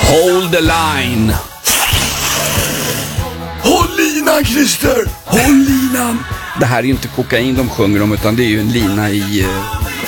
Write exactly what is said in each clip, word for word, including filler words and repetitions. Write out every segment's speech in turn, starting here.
Hold the line. Håll linan, Christer! Håll linan! Det här är ju inte kokain de sjunger om, utan det är ju en lina i... Uh...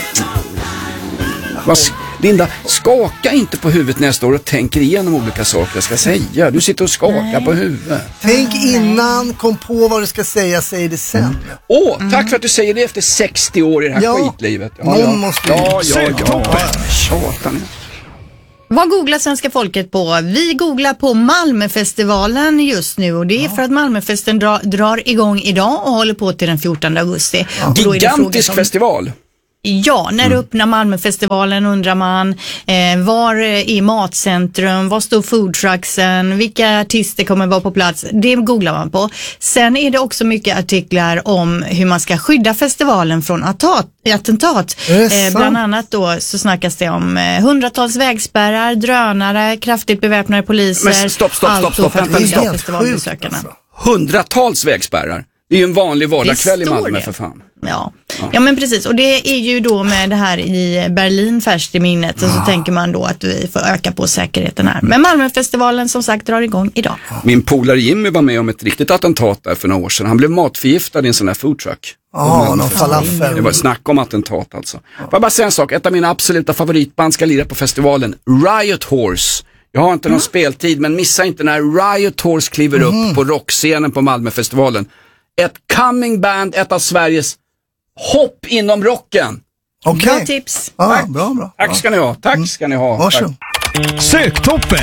Vad... Linda, skaka inte på huvudet nästa år och tänker igenom olika saker jag ska säga. Du sitter och skakar Nej. på huvudet. Tänk innan, kom på vad du ska säga, säg det sen. Åh, mm. oh, tack för att du säger det efter sextio år i det här ja. skitlivet. Ja, någon ja. måste ja, ja, ja, ja. Tjatan. Vad googlar svenska folket på? Vi googlar på Malmöfestivalen just nu, och det är ja. för att Malmöfesten dra, drar igång idag och håller på till den fjortonde augusti. Ja. Gigantisk som... festival. Ja, när mm. öppnar Malmöfestivalen undrar man, eh, var är matcentrum, var står foodtrucksen, vilka artister kommer vara på plats, det googlar man på. Sen är det också mycket artiklar om hur man ska skydda festivalen från attat, attentat. Eh, bland annat då så snackas det om eh, hundratals vägspärrar, drönare, kraftigt beväpnade poliser. Men stopp, stopp, stopp, stopp, för att stopp, festivalbesökarna. Alltså. Hundratals vägspärrar. Det är ju en vanlig vardagskväll i Malmö för fan. Ja. ja, ja men precis. Och det är ju då med det här i Berlin färskt i minnet. Och så ah. tänker man då att vi får öka på säkerheten här. Men Malmöfestivalen som sagt drar igång idag. Min polare Jimmy var med om ett riktigt attentat där för några år sedan. Han blev matförgiftad i en sån här foodtruck. Ja, någon falafel. Det var snack om attentat alltså. Får jag bara säga en sak. Ett av mina absoluta favoritband ska lira på festivalen. Riot Horse. Jag har inte någon mm. speltid, men missa inte när Riot Horse kliver mm. upp på rockscenen på Malmöfestivalen. Ett coming band, ett av Sveriges hopp inom rocken. Okej. Bra tips. Ah, bra, bra. Tack ska ni ha. Tack ska ni ha. Varsågod. Söktoppen.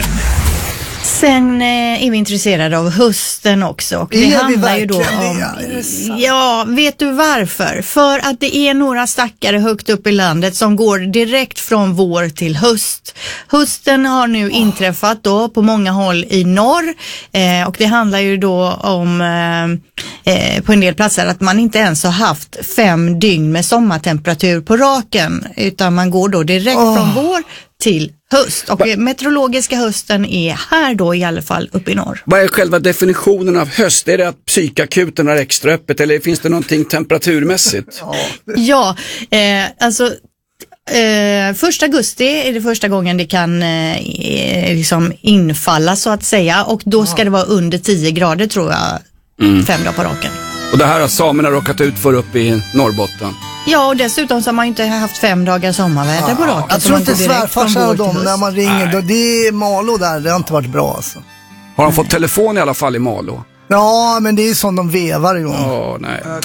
Sen eh, är vi intresserade av hösten också. Och det är handlar ju då om... Ja, vet du varför? För att det är några stackare högt upp i landet som går direkt från vår till höst. Hösten har nu oh. inträffat då på många håll i norr. Eh, och det handlar ju då om eh, på en del platser att man inte ens har haft fem dygn med sommartemperatur på raken. Utan man går då direkt oh. från vår till höst. Och Va? meteorologiska hösten är här då i alla fall uppe i norr. Vad är själva definitionen av höst? Är det att psykakuten har extra öppet eller finns det någonting temperaturmässigt? ja, eh, alltså eh, första augusti är det första gången det kan eh, liksom infalla så att säga. Och då ska det vara under tio grader tror jag mm. fem dagar på raken. Och det här har samerna råkat ut för upp i Norrbotten. Ja, och dessutom så har man ju inte haft fem dagar sommarväder på raken. Jag tror inte svärfarsan och dem när man ringer. Då, det är Malå där, det har inte varit bra alltså. Har de fått telefon i alla fall i Malå? Ja, men det är som de vevar igång. Åh, nej.